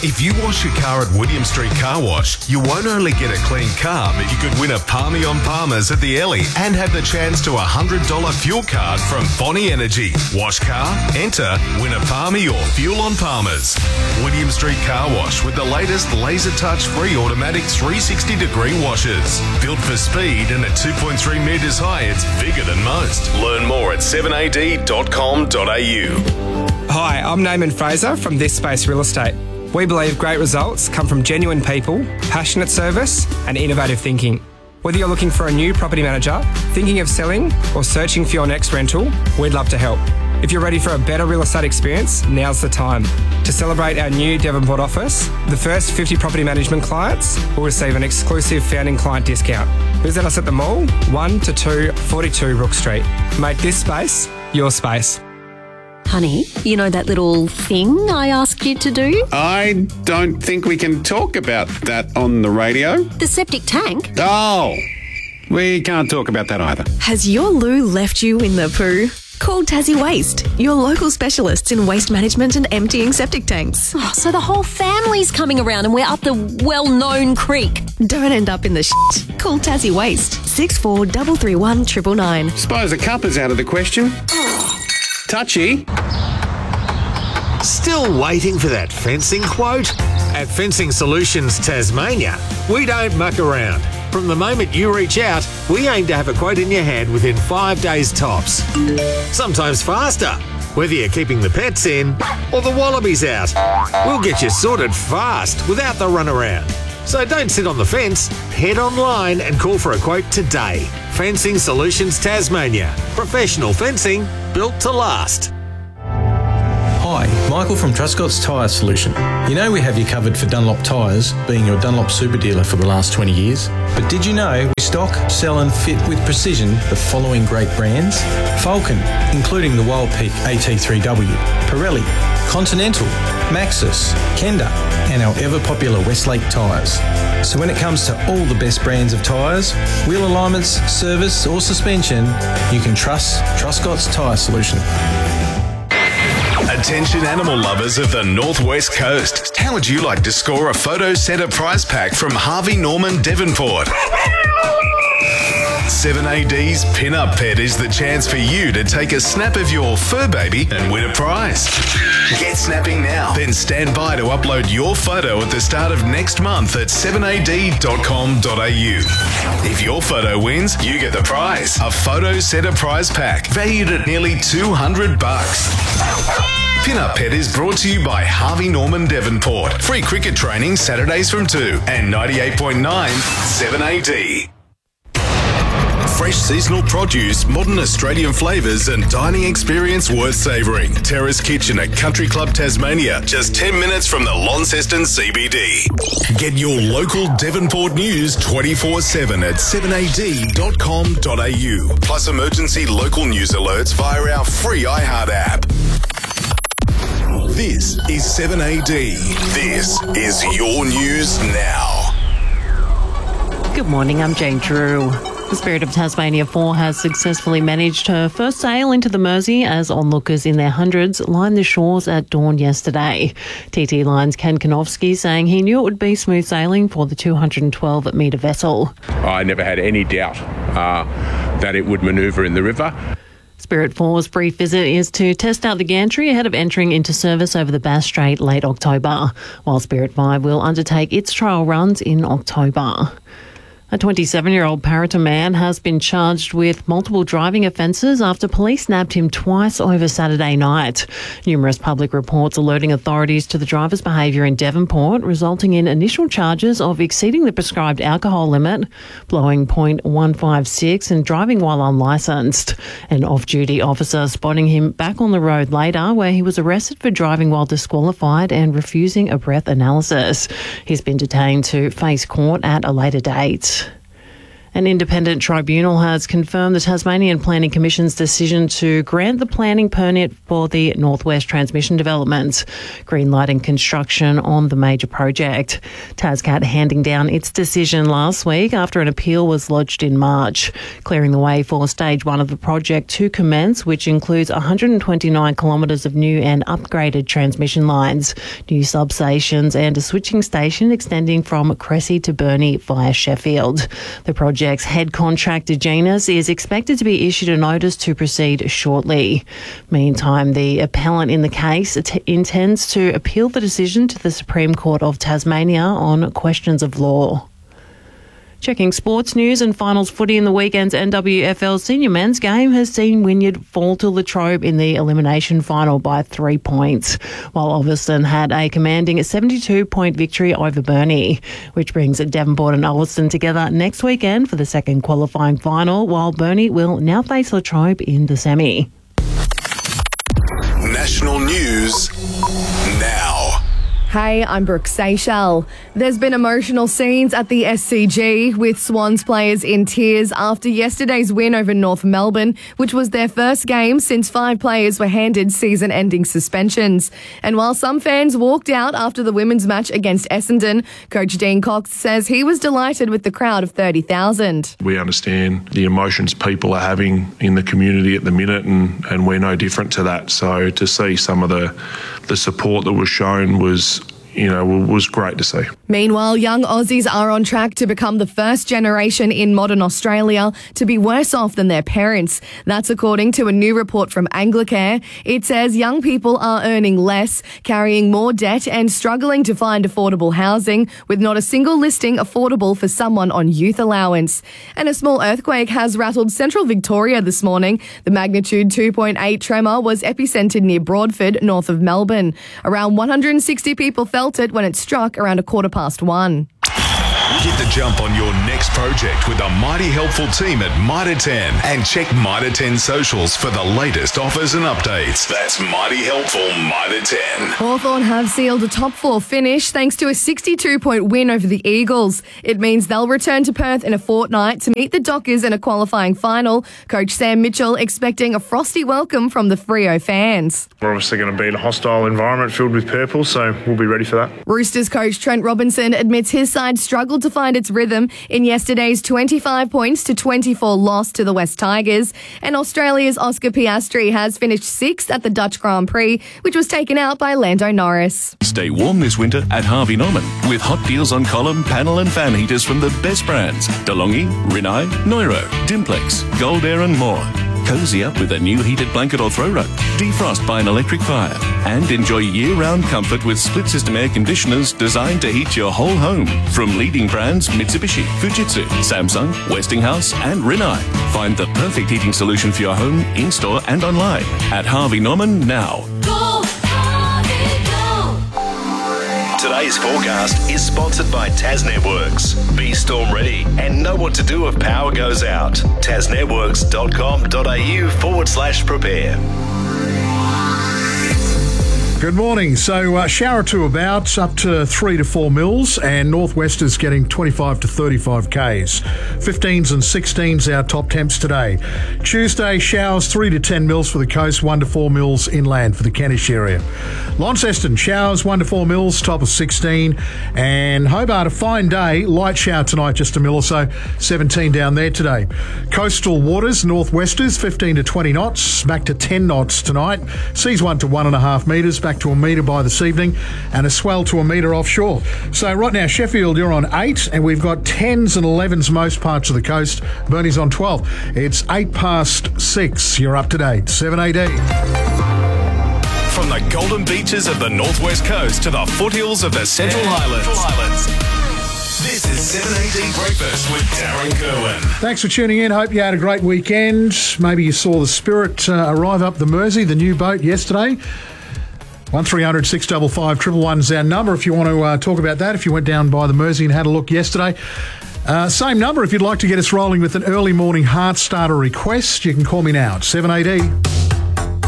If you wash your car at William Street Car Wash, you won't only get a clean car, but you could win a Palmy on Palmers at the Ellie and have the chance to a $100 fuel card from Bonnie Energy. Wash car, enter, win a Palmy or fuel on Palmers. William Street Car Wash with the latest laser touch free automatic 360-degree washers. Built for speed and at 2.3 metres high, it's bigger than most. Learn more at 7ad.com.au. Hi, I'm Naaman Fraser from This Space Real Estate. We believe great results come from genuine people, passionate service and innovative thinking. Whether you're looking for a new property manager, thinking of selling or searching for your next rental, we'd love to help. If you're ready for a better real estate experience, now's the time. To celebrate our new Devonport office, the first 50 property management clients will receive an exclusive founding client discount. Visit us at the mall, 1 to 2 42 Rook Street. Make this space your space. Honey, you know that little thing I asked you to do? I don't think we can talk about that on the radio. The septic tank? Oh, we can't talk about that either. Has your loo left you in the poo? Call Tassie Waste, your local specialists in waste management and emptying septic tanks. Oh, so the whole family's coming around and we're up the well-known creek. Don't end up in the shit. Call Tassie Waste, 643331 999. Suppose a cup is out of the question. Touchy. Still waiting for that fencing quote? At Fencing Solutions Tasmania, we don't muck around. From the moment you reach out, we aim to have a quote in your hand within 5 days tops. Sometimes faster, whether you're keeping the pets in or the wallabies out. We'll get you sorted fast without the runaround. So don't sit on the fence, head online and call for a quote today. Fencing Solutions Tasmania. Professional fencing built to last. Hi, Michael from Truscott's Tyre Solution. You know we have you covered for Dunlop tyres, being your Dunlop super dealer for the last 20 years. But did you know we stock, sell and fit with precision the following great brands? Falcon, including the Wild Peak AT3W, Pirelli, Continental, Maxxis, Kenda and our ever-popular Westlake tyres. So when it comes to all the best brands of tyres, wheel alignments, service or suspension, you can trust Truscott's Tyre Solution. Attention animal lovers of the Northwest Coast. How would you like to score a photo centre prize pack from Harvey Norman Devonport? 7AD's Pin-Up Pet is the chance for you to take a snap of your fur baby and win a prize. Get snapping now, then stand by to upload your photo at the start of next month at 7ad.com.au. If your photo wins, you get the prize, a photo centre prize pack valued at nearly $200. Pin-Up Pet is brought to you by Harvey Norman Devonport. Free cricket training Saturdays from 2 and 98.9 7AD. Fresh seasonal produce, modern Australian flavours and dining experience worth savouring. Terrace Kitchen at Country Club Tasmania, just 10 minutes from the Launceston CBD. Get your local Devonport news 24/7 at 7ad.com.au. Plus emergency local news alerts via our free iHeart app. This is 7AD. This is your news now. Good morning, I'm Jane Drew. The Spirit of Tasmania 4 has successfully managed her first sail into the Mersey as onlookers in their hundreds lined the shores at dawn yesterday. TT Line's Ken Konofsky saying he knew it would be smooth sailing for the 212-metre vessel. I never had any doubt that it would manoeuvre in the river. Spirit 4's brief visit is to test out the gantry ahead of entering into service over the Bass Strait late October, while Spirit 5 will undertake its trial runs in October. A 27-year-old Parramatta man has been charged with multiple driving offences after police nabbed him twice over Saturday night. Numerous public reports alerting authorities to the driver's behaviour in Devonport, resulting in initial charges of exceeding the prescribed alcohol limit, blowing .156 and driving while unlicensed. An off-duty officer spotting him back on the road later, where he was arrested for driving while disqualified and refusing a breath analysis. He's been detained to face court at a later date. An independent tribunal has confirmed the Tasmanian Planning Commission's decision to grant the planning permit for the Northwest Transmission Development, greenlighting construction on the major project. Tascat handing down its decision last week after an appeal was lodged in March, clearing the way for stage 1 of the project to commence, which includes 129 kilometres of new and upgraded transmission lines, new substations and a switching station extending from Cressy to Burnie via Sheffield. The project's head contractor, Genus, is expected to be issued a notice to proceed shortly. Meantime, the appellant in the case intends to appeal the decision to the Supreme Court of Tasmania on questions of law. Checking sports news and finals footy in the weekend's NWFL senior men's game has seen Wynyard fall to Latrobe in the elimination final by 3 points, while Ulverston had a commanding 72-point victory over Burnie, which brings Devonport and Ulverston together next weekend for the second qualifying final, while Burnie will now face Latrobe in the semi. National news now. Hey, I'm Brooke Seychelles. There's been emotional scenes at the SCG with Swans players in tears after yesterday's win over North Melbourne, which was their first game since 5 players were handed season-ending suspensions. And while some fans walked out after the women's match against Essendon, Coach Dean Cox says he was delighted with the crowd of 30,000. We understand the emotions people are having in the community at the minute, and we're no different to that. So to see some of the support that was shown was great to see. Meanwhile, young Aussies are on track to become the first generation in modern Australia to be worse off than their parents. That's according to a new report from Anglicare. It says young people are earning less, carrying more debt and struggling to find affordable housing, with not a single listing affordable for someone on youth allowance. And a small earthquake has rattled central Victoria this morning. The magnitude 2.8 tremor was epicentered near Broadford, north of Melbourne. Around 160 people felt it when it struck around 1:15. Get the jump on your next project with the mighty helpful team at Mitre 10 and check Mitre 10 socials for the latest offers and updates. That's mighty helpful Mitre 10. Hawthorn have sealed a top 4 finish thanks to a 62-point win over the Eagles. It means they'll return to Perth in a fortnight to meet the Dockers in a qualifying final. Coach Sam Mitchell expecting a frosty welcome from the Freo fans. We're obviously going to be in a hostile environment filled with purple, so we'll be ready for that. Roosters coach Trent Robinson admits his side struggled to find its rhythm in yesterday's 25 points to 24 loss to the West Tigers. And Australia's Oscar Piastri has finished 6th at the Dutch Grand Prix, which was taken out by Lando Norris. Stay warm this winter at Harvey Norman with hot deals on column, panel and fan heaters from the best brands: DeLonghi, Rinnai, Neuro, Dimplex, Gold Air and more. Cozy up with a new heated blanket or throw rug. Defrost by an electric fire. And enjoy year-round comfort with split-system air conditioners designed to heat your whole home. From leading brands Mitsubishi, Fujitsu, Samsung, Westinghouse and Rinnai. Find the perfect heating solution for your home, in-store and online at Harvey Norman now. Today's forecast is sponsored by TasNetworks. Be storm ready and know what to do if power goes out. tasnetworks.com.au/prepare. Good morning. So shower to about up to 3 to 4 mils, and Northwesters getting 25 to 35 Ks. 15s and 16s our top temps today. Tuesday, showers 3 to 10 mils for the coast, 1 to 4 mils inland for the Kentish area. Launceston, showers 1 to 4 mils, top of 16. And Hobart, a fine day, light shower tonight, just a mil or so, 17 down there today. Coastal waters, Northwesters 15 to 20 knots, back to 10 knots tonight. Seas 1 to 1.5 metres, back to a metre by this evening, and a swell to a metre offshore. So right now, Sheffield, you're on 8, and we've got 10s and 11s most parts of the coast. Burnie's on 12. It's 6:08. You're up to date. 7 AD. From the golden beaches of the northwest coast to the foothills of the Central Highlands. This is 7AD Breakfast with Darren Kerwin. Thanks for tuning in. Hope you had a great weekend. Maybe you saw the Spirit arrive up the Mersey, the new boat, yesterday. 1300 655 111 is our number if you want to talk about that, if you went down by the Mersey and had a look yesterday. Same number if you'd like to get us rolling with an early morning heart starter request. You can call me now at 7AD.